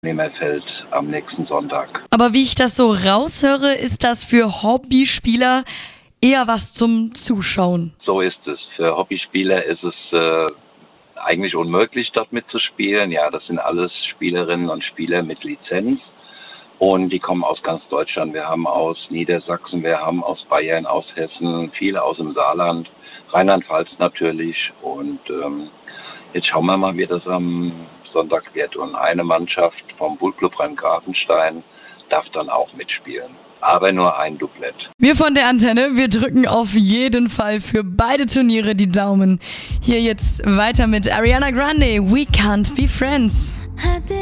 Nimmerfeld am nächsten Sonntag. Aber wie ich das so raushöre, ist das für Hobbyspieler eher was zum Zuschauen. So ist es. Für Hobbyspieler ist es eigentlich unmöglich, dort mitzuspielen. Ja, das sind alles Spielerinnen und Spieler mit Lizenz und die kommen aus ganz Deutschland. Wir haben aus Niedersachsen, wir haben aus Bayern, aus Hessen, viele aus dem Saarland, Rheinland-Pfalz natürlich. Und jetzt schauen wir mal, wie das am Sonntag wird. Und eine Mannschaft vom Bullclub Rhein-Grafenstein darf dann auch mitspielen. Aber nur ein Doublett. Wir von der Antenne, wir drücken auf jeden Fall für beide Turniere die Daumen. Hier jetzt weiter mit Ariana Grande, We Can't Be Friends.